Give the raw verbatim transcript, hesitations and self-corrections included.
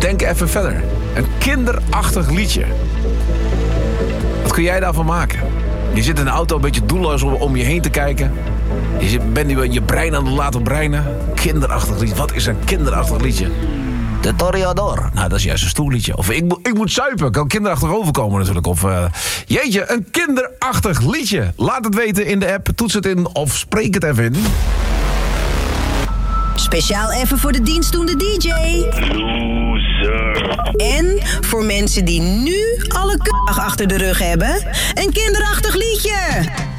Denk even verder. Een kinderachtig liedje. Wat kun jij daarvan maken? Je zit in de auto een beetje doelloos om, om je heen te kijken. Je zit, bent nu je brein aan het laten breinen. Kinderachtig liedje. Wat is een kinderachtig liedje? De Toreador. Nou, dat is juist een stoelliedje. Of ik, ik moet zuipen. Kan kinderachtig overkomen natuurlijk. Of uh, jeetje, een kinderachtig liedje. Laat het weten in de app. Toets het in of spreek het even in. Speciaal even voor de dienstdoende D J. Loser. En voor mensen die nu alle k*** achter de rug hebben. Een kinderachtig liedje.